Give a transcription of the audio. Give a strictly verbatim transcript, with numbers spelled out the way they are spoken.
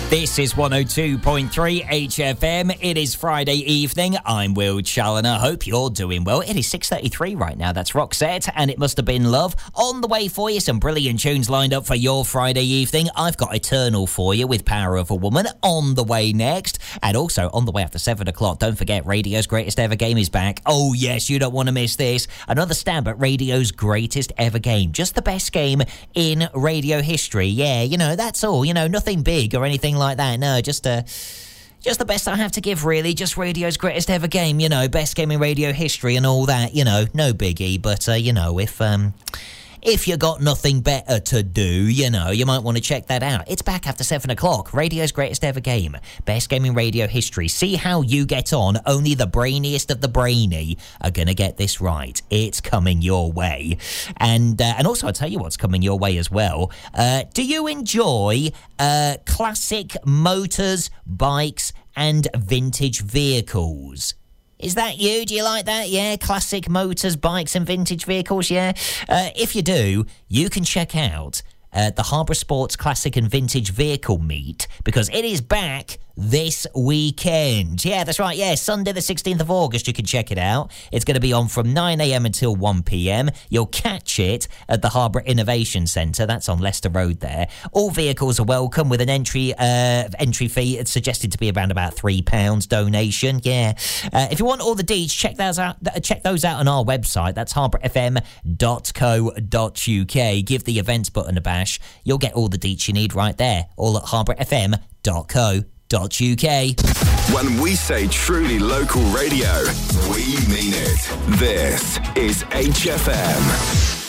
This is one oh two point three H F M. It is Friday evening. I'm Will Challoner. Hope you're doing well. It is six thirty-three right now. That's Roxette, and It Must Have Been Love. On the way for you, some brilliant tunes lined up for your Friday evening. I've got Eternal for you with Power of a Woman on the way next. And also on the way after seven o'clock, don't forget radio's greatest ever game is back. Oh yes, you don't want to miss this. Another stab at radio's greatest ever game. Just the best game in radio history. Yeah, you know, that's all. You know, nothing big or anything like that. No, just uh, just the best I have to give, really. Just radio's greatest ever game, you know, best game in radio history and all that, you know, no biggie. But, uh, you know, if um, if you got nothing better to do, you know, you might want to check that out. It's back after seven o'clock. Radio's greatest ever game. Best game in radio history. See how you get on. Only the brainiest of the brainy are going to get this right. It's coming your way. And uh, and also, I'll tell you what's coming your way as well. Uh, do you enjoy uh, classic motors, bikes, and vintage vehicles? Is that you? Do you like that? Yeah, classic motors, bikes and vintage vehicles, yeah? Uh, if you do, you can check out uh, the Harborough Sports Classic and Vintage Vehicle Meet, because it is back this weekend. Yeah, that's right. Yeah, Sunday the sixteenth of August, you can check it out. It's going to be on from nine a.m. until one p.m. You'll catch it at the Harborough Innovation Centre. That's on Leicester Road there. All vehicles are welcome with an entry uh, entry fee. It's suggested to be around about three pounds donation. Yeah. Uh, if you want all the deets, check those out, check those out on our website. That's harborough f m dot co dot u k. Give the events button a bash. You'll get all the deets you need right there. All at harborough f m dot co dot u k. When we say truly local radio, we mean it. This is H F M.